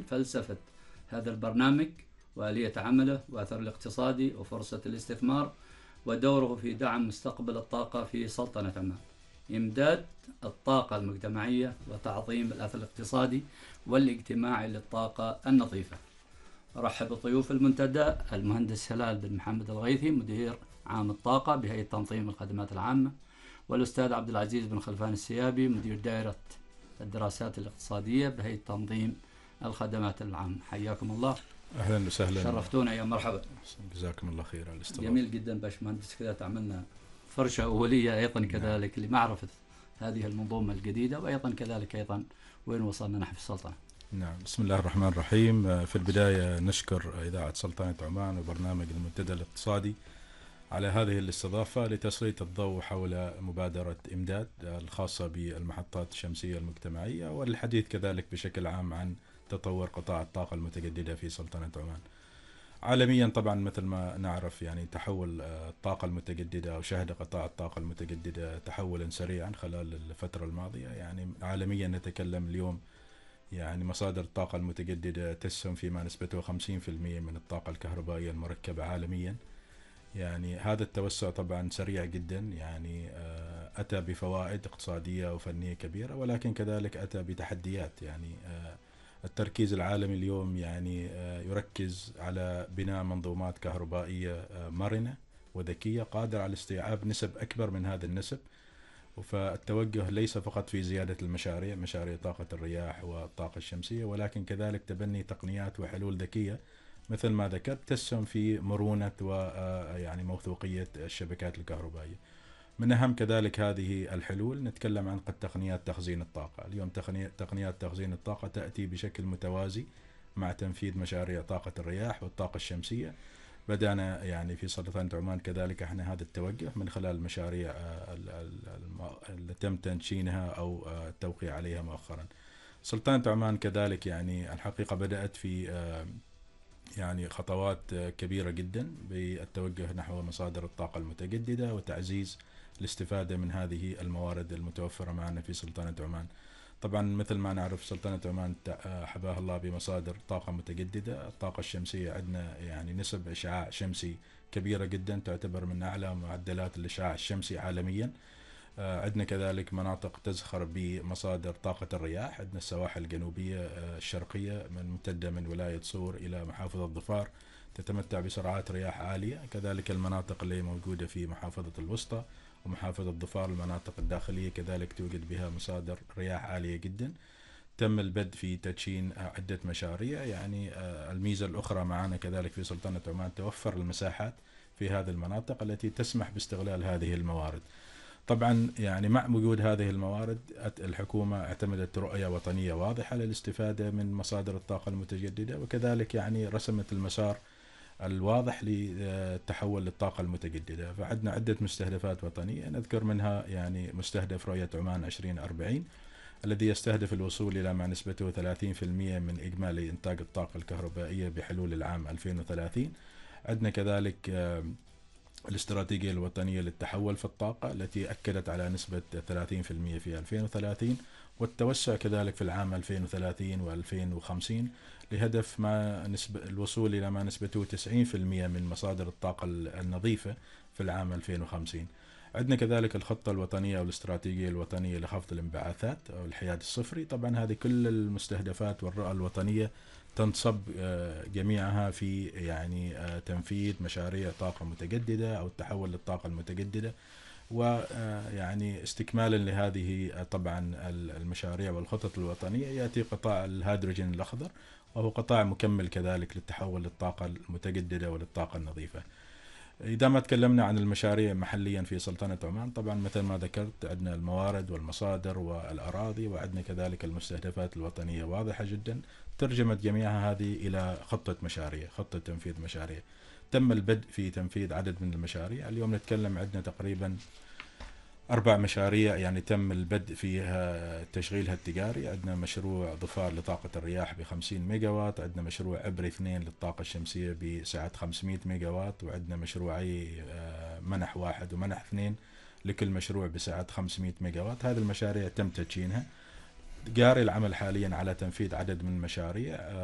فلسفة هذا البرنامج وآلية عمله وأثر الاقتصادي وفرصة الاستثمار ودوره في دعم مستقبل الطاقة في سلطنة عمان، إمداد الطاقة المجتمعية وتعظيم الأثر الاقتصادي والاجتماعي للطاقة النظيفة. أرحب بضيوف المنتدى المهندس هلال بن محمد الغيثي مدير عام الطاقة بهيئة تنظيم الخدمات العامة، والأستاذ عبد العزيز بن خلفان السيابي مدير دائرة الدراسات الاقتصادية بهيئة تنظيم الخدمات العامة. حياكم الله. أهلا وسهلا. شرفتونا يا مرحبا. جزاكم الله خير على الاستضافة. جميل جدا باشمهندس، كذا تعملنا فرشة أولية أيضا كذلك لمعرفة هذه المنظومة الجديدة، وأيضا كذلك أيضا وين وصلنا نحن في السلطنة. نعم، بسم الله الرحمن الرحيم. في البداية نشكر إذاعة سلطنة عمان وبرنامج المنتدى الاقتصادي على هذه الاستضافة لتسليط الضوء حول مبادرة إمداد الخاصة بالمحطات الشمسية المجتمعية، والحديث كذلك بشكل عام عن تطور قطاع الطاقة المتجددة في سلطنة عمان. عالميا طبعا مثل ما نعرف يعني تحول الطاقة المتجددة أو شهد قطاع الطاقة المتجددة تحولا سريعا خلال الفترة الماضية. يعني عالميا نتكلم اليوم يعني مصادر الطاقة المتجددة تسهم فيما نسبته 50% من الطاقة الكهربائية المركبة عالميا. يعني هذا التوسع طبعا سريع جدا، يعني أتى بفوائد اقتصادية وفنية كبيرة، ولكن كذلك أتى بتحديات. يعني التركيز العالمي اليوم يعني يركز على بناء منظومات كهربائية مرنة وذكية قادرة على استيعاب نسب أكبر من هذا النسب. فالتوجه ليس فقط في زيادة المشاريع، مشاريع طاقة الرياح والطاقة الشمسية، ولكن كذلك تبني تقنيات وحلول ذكية مثل ما ذكرت تسهم في مرونة ويعني موثوقية الشبكات الكهربائية. من أهم كذلك هذه الحلول نتكلم عن تقنيات تخزين الطاقة. اليوم تقنيات تخزين الطاقة تأتي بشكل متوازي مع تنفيذ مشاريع طاقة الرياح والطاقة الشمسية. بدأنا يعني في سلطنة عمان كذلك احنا هذا التوجه من خلال المشاريع اللي تم تنشينها أو التوقيع عليها مؤخرا. سلطنة عمان كذلك يعني الحقيقة بدأت في يعني خطوات كبيرة جدا بالتوجه نحو مصادر الطاقة المتجددة وتعزيز الاستفادة من هذه الموارد المتوفرة معنا في سلطنة عمان. طبعا مثل ما نعرف سلطنة عمان حباها الله بمصادر طاقة متجددة. الطاقة الشمسية عندنا يعني نسب إشعاع شمسي كبيرة جدا، تعتبر من أعلى معدلات الإشعاع الشمسي عالميا. عندنا كذلك مناطق تزخر بمصادر طاقة الرياح. عندنا السواحل الجنوبية الشرقية ممتدة من ولاية صور إلى محافظة ظفار تتمتع بسرعات رياح عالية. كذلك المناطق اللي موجودة في محافظة الوسطى ومحافظة ظفار المناطق الداخلية كذلك توجد بها مصادر رياح عالية جدا. تم البدء في تدشين عدة مشاريع. يعني الميزة الأخرى معنا كذلك في سلطنة عمان توفر المساحات في هذه المناطق التي تسمح باستغلال هذه الموارد. طبعا يعني مع وجود هذه الموارد الحكومة اعتمدت رؤية وطنية واضحة للاستفادة من مصادر الطاقة المتجددة، وكذلك يعني رسمت المسار الواضح للتحول للطاقة المتجددة. فعندنا عدة مستهدفات وطنية نذكر منها يعني مستهدف رؤية عمان 2040 الذي يستهدف الوصول إلى ما نسبته 30% من إجمالي إنتاج الطاقة الكهربائية بحلول العام 2030. عندنا كذلك الاستراتيجية الوطنية للتحول في الطاقة التي أكدت على نسبة 30% في 2030 والتوسع كذلك في العام 2030 و2050 لهدف الوصول إلى ما نسبته 90% من مصادر الطاقة النظيفة في العام 2050. عندنا كذلك الخطة الوطنية والاستراتيجية الوطنية لخفض الانبعاثات أو الحياد الصفري. طبعا هذه كل المستهدفات والرؤى الوطنية تنصب جميعها في يعني تنفيذ مشاريع طاقة متجددة أو التحول للطاقة المتجددة، ويعني استكمالا لهذه طبعا المشاريع والخطط الوطنية يأتي قطاع الهيدروجين الأخضر، وهو قطاع مكمل كذلك للتحول للطاقة المتجددة وللطاقة النظيفة. إذا ما تكلمنا عن المشاريع محليا في سلطنة عمان، طبعا مثل ما ذكرت عندنا الموارد والمصادر والأراضي، وعندنا كذلك المستهدفات الوطنية واضحة جدا ترجمت جميعها هذه إلى خطة مشاريع، خطة تنفيذ مشاريع. تم البدء في تنفيذ عدد من المشاريع. اليوم نتكلم عندنا تقريبا 4 مشاريع يعني تم البدء فيها تشغيلها التجاري. عندنا مشروع ظفار لطاقة الرياح ب50 ميجاوات، عندنا مشروع عبري 2 للطاقة الشمسية بسعة 500 ميجاوات، وعندنا مشروعي منح 1 ومنح 2 لكل مشروع بسعة 500 ميجاوات. هذه المشاريع تم تدشينها. جاري العمل حاليا على تنفيذ عدد من المشاريع